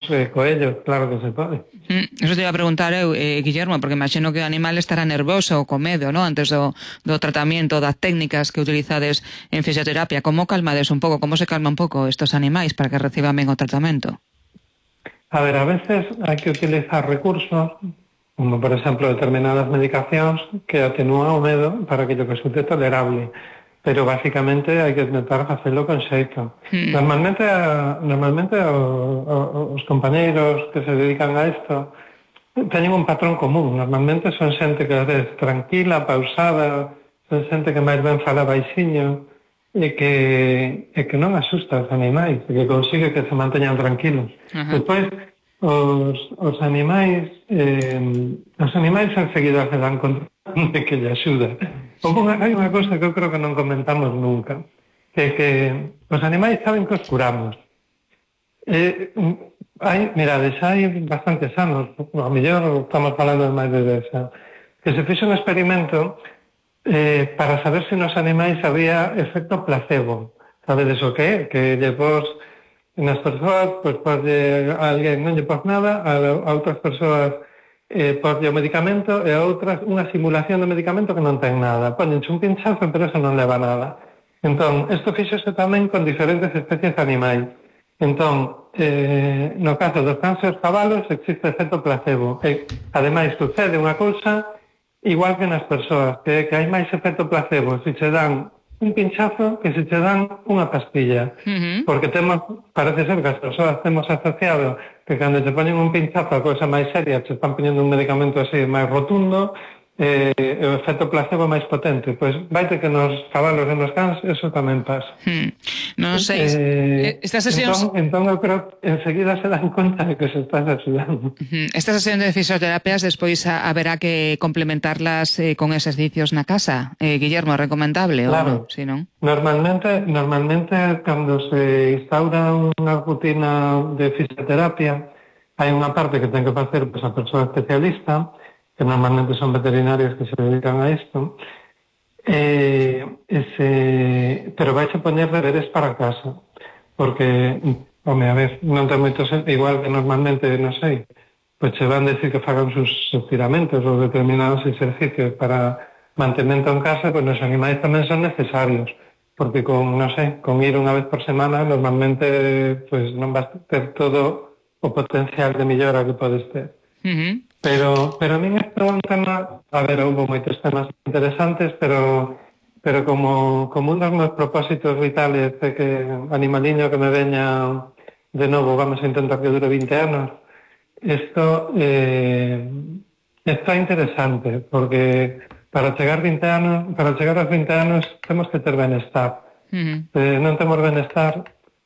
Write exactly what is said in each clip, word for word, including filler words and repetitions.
eh, coellos, claro que se pode. Mm, eso te iba a preguntar eu, eh, Guillermo, porque imagino que o animal estará nervoso ou con medo, ¿no? Antes do, do tratamento, das técnicas que utilizades en fisioterapia. Como calmades un pouco, como se calma un pouco estos animais para que reciban ben o tratamento? A ver, a veces hai que utilizar recursos, como por exemplo determinadas medicacións que atenúan o medo para que lo resulte tolerable. Pero basicamente hai que intentar facelo con xeito. Mm. Normalmente a, normalmente o, o, os compañeiros que se dedican a isto teñen un patrón común. Normalmente son xente que é tranquila, pausada, son xente que máis ben fala baixiño e que, e que non asusta os animais, e que consigue que se manteñan tranquilos. Uh-huh. Despois, os, os animais eh, os animais enseguida se dan conta de que lle axuda. Hai unha cosa que eu creo que non comentamos nunca, que é que os animais saben que os curamos. Eh, hai, mirades, hai bastantes anos, a mellor estamos falando de máis de dez anos, que se fixo un experimento eh, para saber se nos animais había efecto placebo. Sabedes o que é? Que lle pos nas persoas, pois poslle a alguén non lle pos nada, a, a outras persoas eh, poslle o medicamento e a outras unha simulación do medicamento que non ten nada. Póñense un pinchazo, pero eso non leva nada. Entón, isto fixose tamén con diferentes especies de animais. Entón, eh, no caso dos cans e os cabalos existe efecto placebo. E, ademais, sucede unha cousa igual que nas persoas, que, que hai máis efecto placebo se che dan un pinchazo que se che dan unha pastilla. Uh-huh. Porque temos, parece ser que as persoas temos asociado que cando te poñen un pinchazo a cousa máis seria, te están poñendo un medicamento así máis rotundo, eh, o efecto placebo máis potente. Pois vaite que nos cabalos e nos cans eso tamén pasa. Hmm. Non sei, eh, estas sesións... Entón, entón eu creo que enseguida se dan conta de que se estás axudando. Uh-huh. Estas sesións de fisioterapias despois haberá que complementarlas eh, con exercicios na casa. Eh, Guillermo, recomendable? Claro. O, si non? Normalmente, normalmente cando se instaura unha rutina de fisioterapia hai unha parte que ten que facer pues, a persoa especialista, que normalmente son veterinarios que se dedican a isto, eh, ese, pero vais a poñer deberes para casa, porque, home, a ver, non ten moito sentido, igual que normalmente, non sei, pois se van decir que fagan sus estiramentos ou determinados exercicios para mantemento en casa, pois os animais tamén son necesarios, porque con, non sei, con ir unha vez por semana, normalmente, pois non vas ter todo o potencial de millora que podes ter. Uh-huh. Pero, pero a min isto é un tema, a ver, houve moitos temas interesantes, pero pero como, como un dos meus propósitos vitales é que animaliño que me veña de novo, vamos a intentar que dure vinte anos, isto eh, isto é interesante, porque para chegar vinte anos, para chegar aos vinte anos temos que ter benestar. Uh-huh. Se non temos benestar,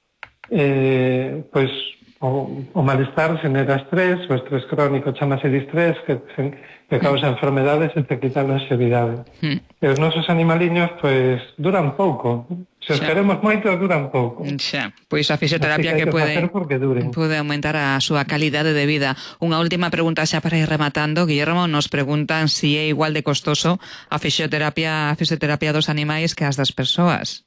eh, pois O, o malestar genera estrés, o estrés crónico chamase distrés, que, que causa enfermedades e te quita a longevidade. Mm. E os nosos animaliños, pois, duran pouco. Se os xa. Queremos moito, duran pouco. Xa, pois a fisioterapia que, que pode, pode aumentar a súa calidade de vida. Unha última pregunta xa para ir rematando. Guillermo, nos preguntan si é igual de costoso a fisioterapia, a fisioterapia dos animais que as das persoas.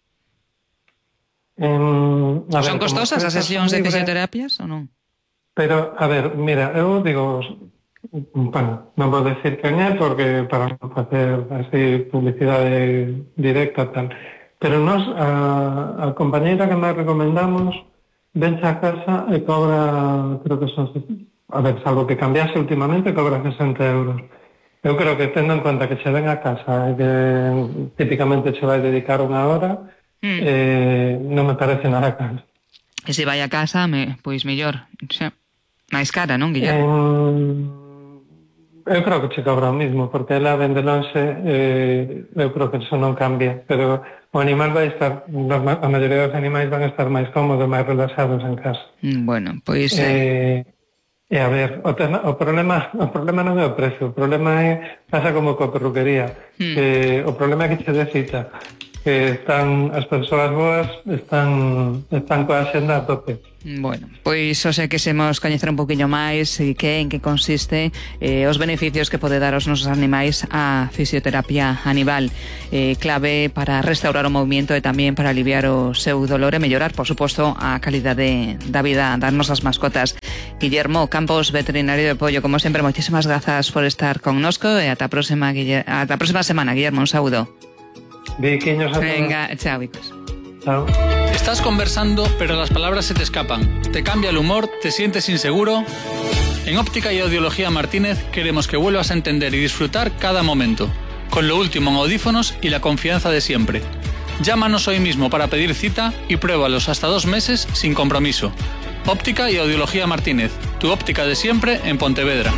Um, a Son ver, costosas as sesións de fisioterapias ou non? Pero, a ver, mira, eu digo, bueno, non vou decir quen é porque para non facer así publicidade directa tal, pero nós, a, a compañeira que máis recomendamos vense a casa e cobra, creo que son, a ver, salvo que cambiase últimamente, cobra sesenta euros. Eu creo que tendo en conta que se ven a casa e que típicamente se vai dedicar unha hora, Mm. Eh, non me parece nada caro. E se vai a casa, me, pois mellor, xa, máis cara, non, Guillermo? Eh, eu creo que che cobra o mismo, porque ela vende lonxe, eh, eu creo que eso non cambia, pero o animal vai estar, a maioría dos animais van a estar máis cómodos, máis relaxados en casa. Bueno, pois... Eh, e a ver, o, tema, o problema o problema non é o precio, o problema é, pasa como coa perruquería, mm. que o problema é que che decita que están as persoas boas están están coa xenda a tope. Bueno, pois o sea que semos coñecer un poquinho máis e que en que consiste eh, os beneficios que pode dar aos nosos animais a fisioterapia animal, eh, clave para restaurar o movimento e tamén para aliviar o seu dolor e mellorar, por suposto, a calidade da vida das nosas mascotas. Guillermo Campos, veterinario de pollo. Como siempre, muchísimas gracias por estar con nosco e ata a próxima, ata a próxima semana, Guillermo, un saúdo. Biquiños a todos. Venga, chao, Vicos. Chao. Estás conversando, pero las palabras se te escapan. Te cambia el humor, te sientes inseguro. En Óptica y Audiología Martínez queremos que vuelvas a entender y disfrutar cada momento, con lo último en audífonos y la confianza de siempre. Llámanos hoy mismo para pedir cita y pruébalos hasta dos meses sin compromiso. Óptica y Audiología Martínez, tu óptica de siempre en Pontevedra.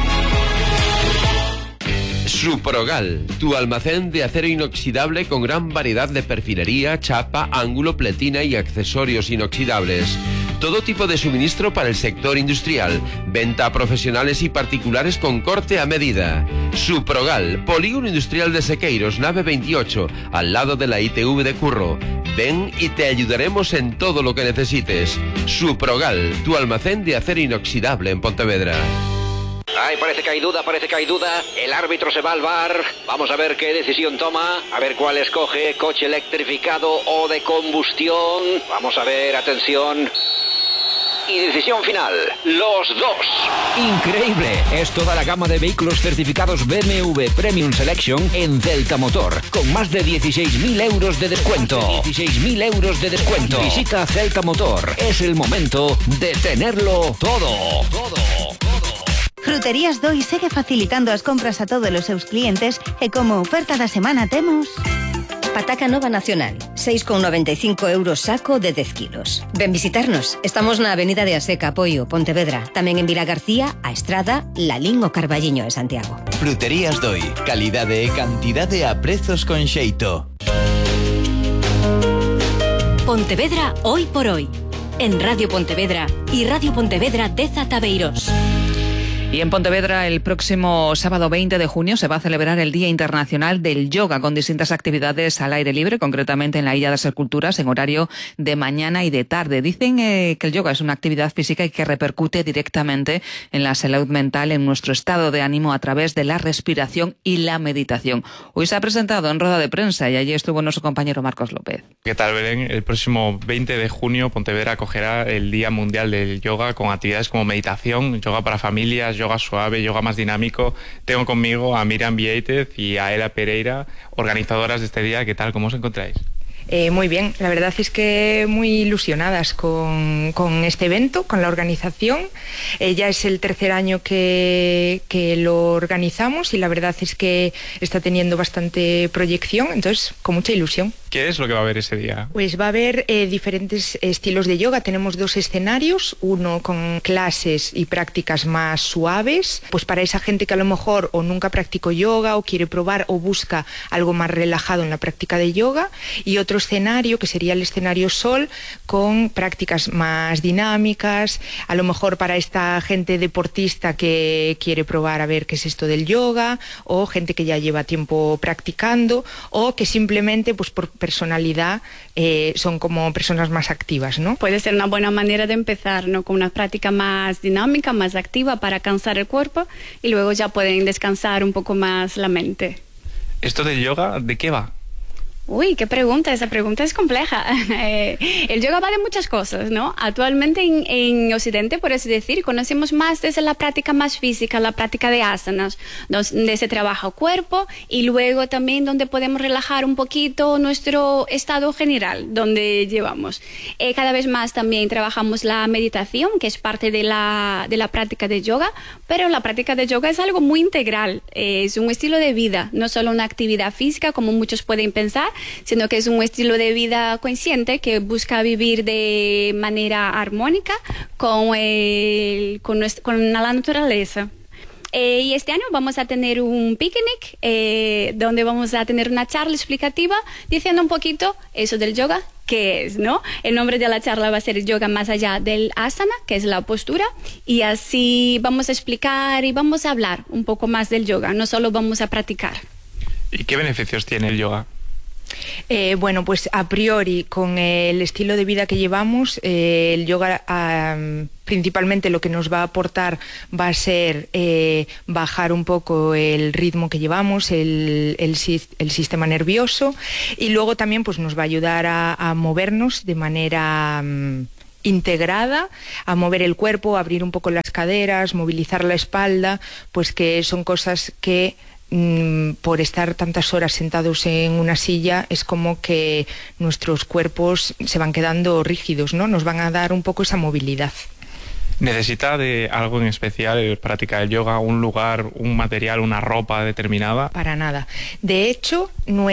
Suprogal, tu almacén de acero inoxidable con gran variedad de perfilería, chapa, ángulo, pletina y accesorios inoxidables. Todo tipo de suministro para el sector industrial. Venta a profesionales y particulares con corte a medida. Suprogal, Polígono Industrial de Sequeiros, nave veintiocho, al lado de la I T V de Curro. Ven y te ayudaremos en todo lo que necesites. Suprogal, tu almacén de acero inoxidable en Pontevedra. Ay, parece que hay duda, parece que hay duda. El árbitro se va al bar. Vamos a ver qué decisión toma. A ver cuál escoge. Coche electrificado o de combustión. Vamos a ver, atención. Y decisión final, los dos. Increíble, es toda la gama de vehículos certificados B M W Premium Selection en Celta Motor, con más de dieciséis mil euros de descuento. dieciséis mil euros de descuento. Visita Celta Motor, es el momento de tenerlo todo. Todo, todo. Fruterías Doi segue facilitando as compras a todos os seus clientes e como oferta da semana temos... Pataca nova nacional, seis con noventa e cinco euros saco de dez kilos. Ven visitarnos, estamos na Avenida de Aseca, Poio, Pontevedra. Tamén en Vila García, A Estrada, Lalín o Carballiño de Santiago. Fruterías Doi, calidade e cantidade a prezos con xeito. Pontevedra hoy por hoy. En Radio Pontevedra y Radio Pontevedra de Zatabeiros. Y en Pontevedra, el próximo sábado veinte de junio se va a celebrar el Día Internacional del Yoga, con distintas actividades al aire libre, concretamente en la Illa de las Esculturas, en horario de mañana y de tarde. Dicen eh, que el yoga es una actividad física y que repercute directamente en la salud mental, en nuestro estado de ánimo a través de la respiración y la meditación. Hoy se ha presentado en rueda de prensa y allí estuvo nuestro compañero Marcos López. ¿Qué tal, Belén? El próximo veinte de junio Pontevedra acogerá el Día Mundial del Yoga con actividades como meditación, yoga para familias, yoga suave, yoga más dinámico. Tengo conmigo a Miriam Vieitez y a Ela Pereira, organizadoras de este día. ¿Qué tal? ¿Cómo os encontráis? Eh, muy bien, la verdad es que muy ilusionadas con, con este evento, con la organización. Eh, ya es el tercer año que, que lo organizamos y la verdad es que está teniendo bastante proyección, entonces con mucha ilusión. ¿Qué es lo que va a haber ese día? Pues va a haber eh, diferentes estilos de yoga. Tenemos dos escenarios, uno con clases y prácticas más suaves, pues para esa gente que a lo mejor o nunca practicó yoga o quiere probar o busca algo más relajado en la práctica de yoga, y otro escenario que sería el escenario sol con prácticas más dinámicas, a lo mejor para esta gente deportista que quiere probar a ver qué es esto del yoga, o gente que ya lleva tiempo practicando, o que simplemente pues por personalidad eh, son como personas más activas, ¿no? Puede ser una buena manera de empezar, ¿no? Con una práctica más dinámica, más activa para cansar el cuerpo y luego ya pueden descansar un poco más la mente. ¿Esto del yoga de qué va? Uy, qué pregunta, esa pregunta es compleja. Eh, el yoga va de muchas cosas, ¿no? Actualmente en, en Occidente, por así decir, conocemos más desde la práctica más física, la práctica de asanas, donde se trabaja el cuerpo y luego también donde podemos relajar un poquito nuestro estado general, donde llevamos. Eh, cada vez más también trabajamos la meditación, que es parte de la, de la práctica de yoga, pero la práctica de yoga es algo muy integral, eh, es un estilo de vida, no solo una actividad física, como muchos pueden pensar, sino que es un estilo de vida consciente que busca vivir de manera armónica con, el, con, nuestra, con la naturaleza. Eh, y este año vamos a tener un picnic eh, donde vamos a tener una charla explicativa diciendo un poquito eso del yoga, qué es, ¿no? El nombre de la charla va a ser yoga más allá del asana, que es la postura, y así vamos a explicar y vamos a hablar un poco más del yoga, no solo vamos a practicar. ¿Y qué beneficios tiene el yoga? Eh, bueno, pues a priori, con el estilo de vida que llevamos, eh, el yoga um, principalmente lo que nos va a aportar va a ser eh, bajar un poco el ritmo que llevamos, el, el, el sistema nervioso, y luego también pues nos va a ayudar a, a movernos de manera um, integrada, a mover el cuerpo, a abrir un poco las caderas, movilizar la espalda, pues que son cosas que mmm, por estar tantas horas sentados en una silla es como que nuestros cuerpos se van quedando rígidos, ¿no? Nos van a dar un poco esa movilidad. ¿Necesita de algo en especial el practicar el yoga, un lugar, un material, una ropa determinada? Para nada. De hecho,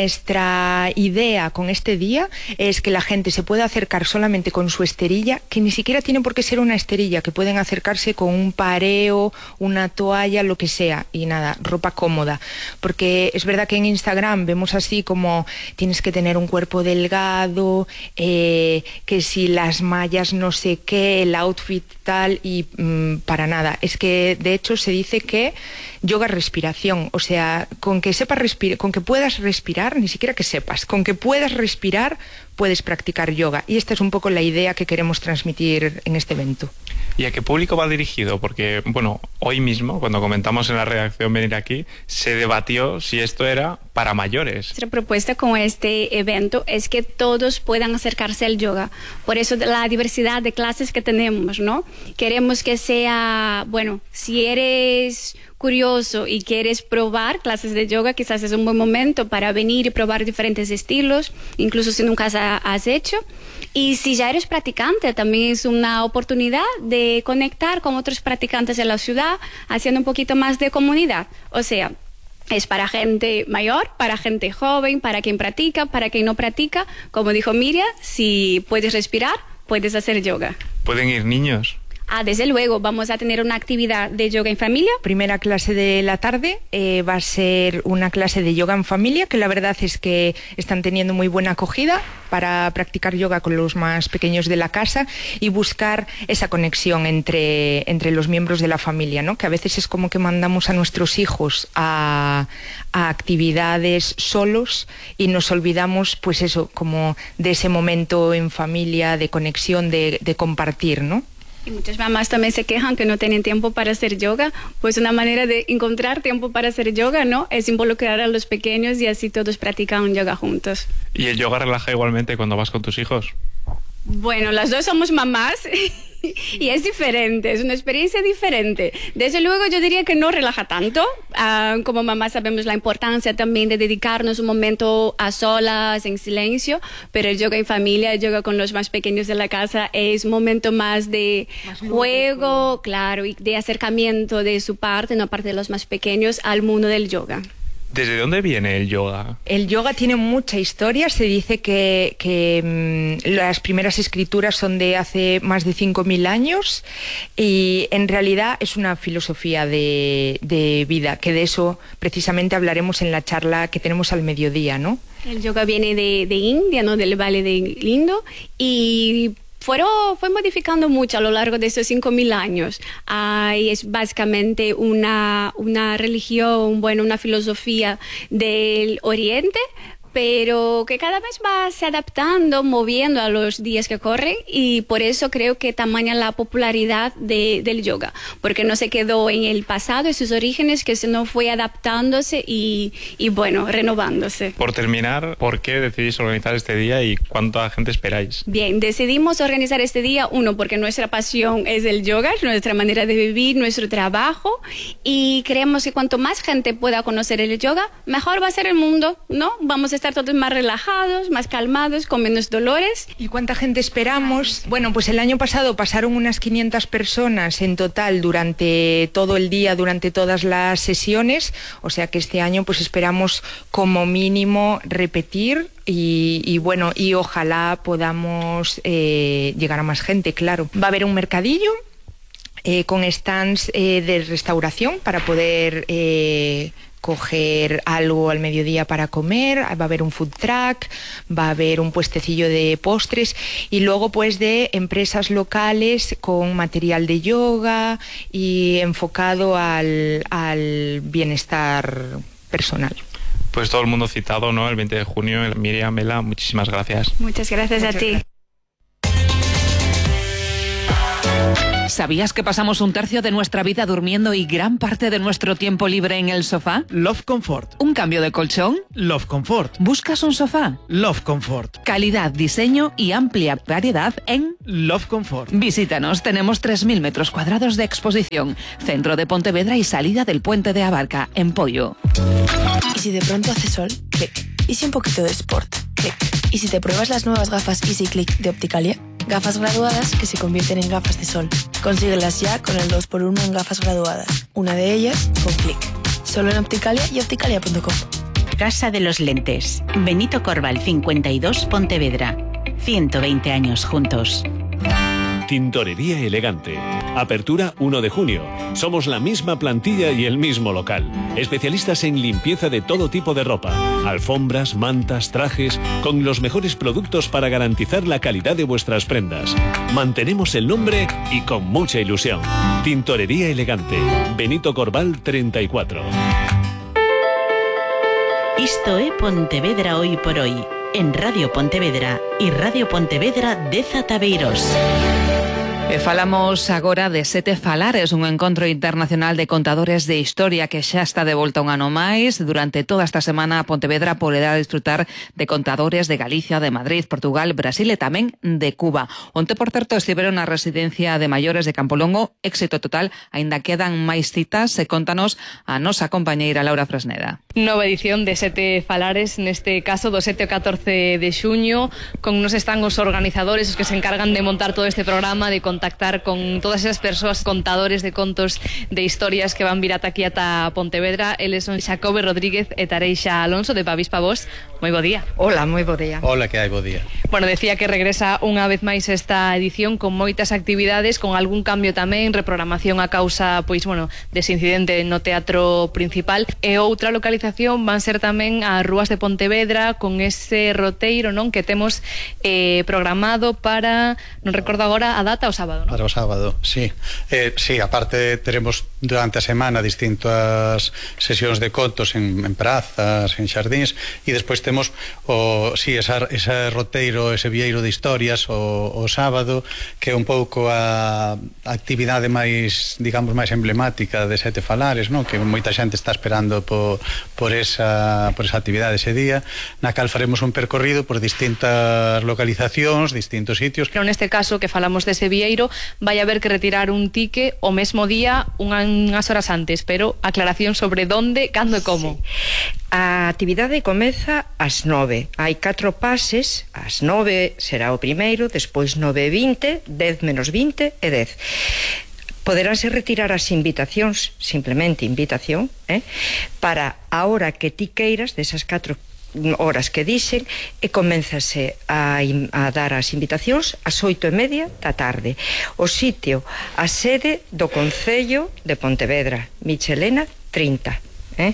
nuestra idea con este día es que la gente se pueda acercar solamente con su esterilla, que ni siquiera tiene por qué ser una esterilla, que pueden acercarse con un pareo, una toalla, lo que sea, y nada, ropa cómoda. Porque es verdad que en Instagram vemos así como tienes que tener un cuerpo delgado, eh, que si las mallas no sé qué, el outfit tal, y mmm, para nada. Es que de hecho se dice que yoga es respiración, o sea, con que sepas respirar, con que puedas respirar, ni siquiera que sepas, con que puedas respirar puedes practicar yoga, y esta es un poco la idea que queremos transmitir en este evento. ¿Y a qué público va dirigido? Porque, bueno, hoy mismo, cuando comentamos en la redacción venir aquí, se debatió si esto era para mayores. Nuestra propuesta con este evento es que todos puedan acercarse al yoga. Por eso la diversidad de clases que tenemos, ¿no? Queremos que sea, bueno, si eres curioso y quieres probar clases de yoga, quizás es un buen momento para venir y probar diferentes estilos, incluso si nunca has hecho. Y si ya eres practicante, también es una oportunidad de conectar con otros practicantes de la ciudad, haciendo un poquito más de comunidad. O sea, es para gente mayor, para gente joven, para quien practica, para quien no practica. Como dijo Miriam, si puedes respirar, puedes hacer yoga. ¿Pueden ir niños? Ah, desde luego, vamos a tener una actividad de yoga en familia. Primera clase de la tarde eh, va a ser una clase de yoga en familia, que la verdad es que están teniendo muy buena acogida para practicar yoga con los más pequeños de la casa y buscar esa conexión entre, entre los miembros de la familia, ¿no? Que a veces es como que mandamos a nuestros hijos a, a actividades solos y nos olvidamos, pues eso, como de ese momento en familia, de conexión, de, de compartir, ¿no? Y muchas mamás también se quejan que no tienen tiempo para hacer yoga. Pues una manera de encontrar tiempo para hacer yoga, ¿no?, es involucrar a los pequeños y así todos practican yoga juntos. ¿Y el yoga relaja igualmente cuando vas con tus hijos? Bueno, las dos somos mamás y es diferente, es una experiencia diferente. Desde luego yo diría que no relaja tanto. Uh, como mamá sabemos la importancia también de dedicarnos un momento a solas, en silencio, pero el yoga en familia, el yoga con los más pequeños de la casa es un momento más de más juego, lúdico, claro, y de acercamiento de su parte, no parte de los más pequeños, al mundo del yoga. ¿Desde dónde viene el yoga? El yoga tiene mucha historia. Se dice que, que mmm, las primeras escrituras son de hace más de cinco mil años y en realidad es una filosofía de, de vida, que de eso precisamente hablaremos en la charla que tenemos al mediodía, ¿no? El yoga viene de, de India, ¿no?, del Valle del Indo, y Fueron, fue modificando mucho a lo largo de esos cinco mil años. Ahí es básicamente una, una religión, bueno, una filosofía del Oriente, pero que cada vez va se adaptando, moviendo a los días que corren, y por eso creo que tamaña la popularidad de, del yoga, porque no se quedó en el pasado, en sus orígenes, que no fue adaptándose y, y bueno, renovándose. Por terminar, ¿por qué decidís organizar este día y cuánta gente esperáis? Bien, decidimos organizar este día, uno, porque nuestra pasión es el yoga, es nuestra manera de vivir, nuestro trabajo, y creemos que cuanto más gente pueda conocer el yoga, mejor va a ser el mundo, ¿no? Vamos a estar todos más relajados, más calmados, con menos dolores. ¿Y cuánta gente esperamos? Bueno, pues el año pasado pasaron unas quinientas personas en total durante todo el día, durante todas las sesiones, o sea que este año pues esperamos como mínimo repetir y, y bueno, y ojalá podamos eh, llegar a más gente, claro. Va a haber un mercadillo eh, con stands eh, de restauración para poder Eh, coger algo al mediodía para comer, va a haber un food truck, va a haber un puestecillo de postres y luego pues de empresas locales con material de yoga y enfocado al, al bienestar personal. Pues todo el mundo citado, ¿no?, el veinte de junio. Miriam, Mela, muchísimas gracias. Muchas gracias. Muchas a ti. Gracias. ¿Sabías que pasamos un tercio de nuestra vida durmiendo y gran parte de nuestro tiempo libre en el sofá? Love Comfort. ¿Un cambio de colchón? Love Comfort. ¿Buscas un sofá? Love Comfort. Calidad, diseño y amplia variedad en Love Comfort. Visítanos, tenemos tres mil metros cuadrados de exposición, centro de Pontevedra y salida del puente de Abarca, en Pollo. ¿Y si de pronto hace sol? Clic. ¿Y si un poquito de sport? Clic. ¿Y si te pruebas las nuevas gafas Easy Click de Opticalia? Gafas graduadas que se convierten en gafas de sol. Consíguelas ya con el dos por uno en gafas graduadas. Una de ellas con Clic. Solo en Opticalia y opticalia punto com. Casa de los Lentes. Benito Corbal cincuenta y dos, Pontevedra. ciento veinte años juntos. Tintorería Elegante. Apertura uno de junio. Somos la misma plantilla y el mismo local. Especialistas en limpieza de todo tipo de ropa. Alfombras, mantas, trajes, con los mejores productos para garantizar la calidad de vuestras prendas. Mantenemos el nombre y con mucha ilusión. Tintorería Elegante. Benito Corbal treinta y cuatro. Isto é Pontevedra hoy por hoy. En Radio Pontevedra y Radio Pontevedra dez Tabeiros. E falamos agora de Sete Falares, un encontro internacional de contadores de historia que xa está de volta un ano máis. Durante toda esta semana a Pontevedra poderá disfrutar de contadores de Galicia, de Madrid, Portugal, Brasil e tamén de Cuba. Onte, por certo, estiveron na residencia de maiores de Campolongo, éxito total, aínda quedan máis citas, e contanos a nosa compañeira Laura Fresneda. Nova edición de Sete Falares, neste caso do sete ao catorce de xuño. Con nos están os organizadores, os que se encargan de montar todo este programa, de contactar con todas esas persoas, contadores de contos, de historias que van vir ata aquí ata Pontevedra. Eles son Xacobe Rodríguez e Tareixa Alonso de Pavís Pavós. Moi bo día. Hola, moi bo día. Hola, que hai bo día. Bueno, decía que regresa unha vez máis esta edición con moitas actividades, con algún cambio tamén, reprogramación a causa, pois, bueno, dese incidente no teatro principal, e outra localización van ser tamén as rúas de Pontevedra, con ese roteiro, non, que temos eh, programado para, non recordo agora a data, o sábado, non? Para o sábado, sí. Eh, sí, aparte teremos durante a semana distintas sesións de contos en, en prazas, en xardíns, e despois temos o, sí, esa, ese roteiro, ese vieiro de historias o, o sábado, que é un pouco a actividade máis, digamos, máis emblemática de Sete Falares, non? Que moita xente está esperando por, por, esa, por esa actividade ese día, na cal faremos un percorrido por distintas localizacións, distintos sitios. Pero neste caso que falamos dese vieiro, vai haber que retirar un tique o mesmo día, unhas horas antes, pero aclaración sobre donde, cando e como. Sí. A actividade comeza ás nove. Hai catro pases, ás nove será o primeiro, despois nove e vinte, dez menos vinte e dez. Poderánse retirar as invitacións, simplemente invitación, eh, para a hora que ti queiras, desas catro horas que dixen, e comenzase a, a dar as invitacións ás oito e media da tarde. O sitio, a sede do Concello de Pontevedra, Michelena trinta. Eh?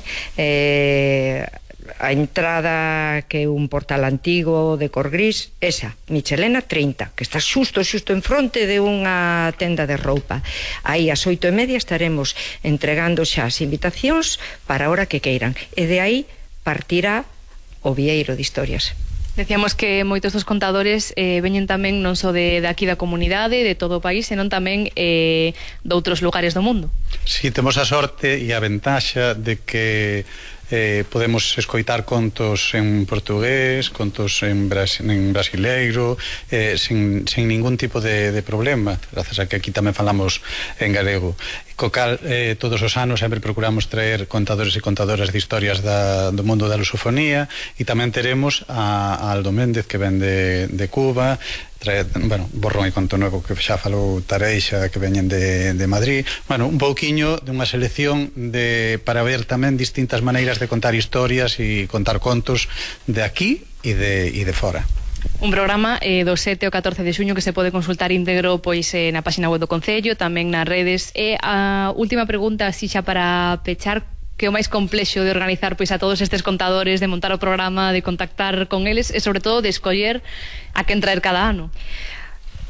Eh, a entrada, que é un portal antigo de cor gris, esa, Michelena trinta, que está xusto, xusto en fronte de unha tenda de roupa. Aí ás oito e media estaremos entregando xa as invitacións para a hora que queiran, e de aí partirá o vieiro de historias. Decíamos que moitos dos contadores eh, veñen tamén non só de, de aquí da comunidade, de todo o país, senón tamén eh, de outros lugares do mundo. Si, sí, temos a sorte e a ventaxa de que eh, podemos escoitar contos en portugués, contos en, bras, en brasileiro, eh, sin, sin ningún tipo de, de problema, gracias a que aquí tamén falamos en galego. Co cal, eh, todos os anos sempre procuramos traer contadores e contadoras de historias da, do mundo da lusofonía, e tamén teremos a, a Aldo Méndez, que ven de, de Cuba, trae, bueno, Borrón e Conto Nuevo, que xa falou Tareixa, que veñen de, de Madrid. Bueno, un pouquiño dunha selección de, para ver tamén distintas maneiras de contar historias e contar contos de aquí e de, e de fora. Un programa eh, do sete ao catorce de xuño que se pode consultar íntegro pois eh, na página web do Concello, tamén nas redes. E a última pregunta, así xa para pechar, que é o máis complexo de organizar pois a todos estes contadores, de montar o programa, de contactar con eles e sobre todo de escoller a quen traer cada ano?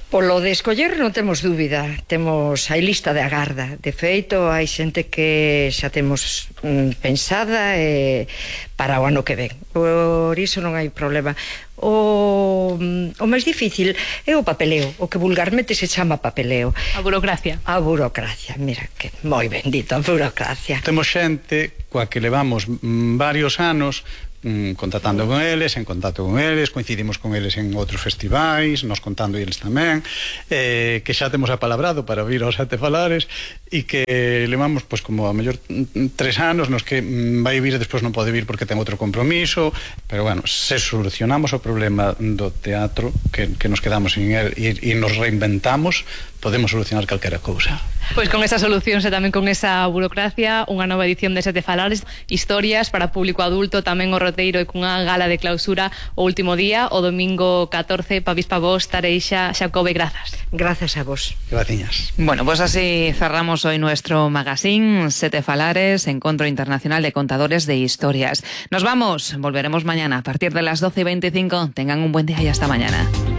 Polo de escoller non temos dúbida, temos hai lista de agarda. De feito, hai xente que xa temos mm, pensada eh, para o ano que ven. Por iso non hai problema. O, o máis difícil é o papeleo, o que vulgarmente se chama papeleo. A burocracia. A burocracia, mira, que moi bendito a burocracia. Temos xente coa que levamos mm, varios anos contactando con eles, en contacto con eles, coincidimos con eles en outros festivais, nos contando eles tamén, eh, que xa temos apalabrado para vir aos Sete Falares e que levamos, pois, como a mellor tres anos nos que vai vir e despois non pode vir porque ten outro compromiso, pero bueno, se solucionamos o problema do teatro, que, que nos quedamos sin el e, e nos reinventamos, podemos solucionar calquera cousa. Pois con esa solución e tamén con esa burocracia, unha nova edición de Sete Falares, historias para público adulto, tamén o roteiro e cunha gala de clausura o último día, o domingo catorce, Pavís pa vos, Tareixa, Xacobe, grazas. Grazas a vos. Graciñas. Bueno, pues así cerramos hoy nuestro magazine Sete Falares, Encuentro Internacional de Contadores de Historias. Nos vamos, volveremos mañana a partir de las doce y veinticinco. Tengan un buen día y hasta mañana.